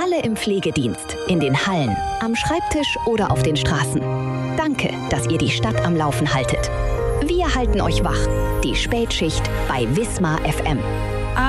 Alle im Pflegedienst, in den Hallen, am Schreibtisch oder auf den Straßen. Danke, dass ihr die Stadt am Laufen haltet. Wir halten euch wach. Die Spätschicht bei Wismar FM.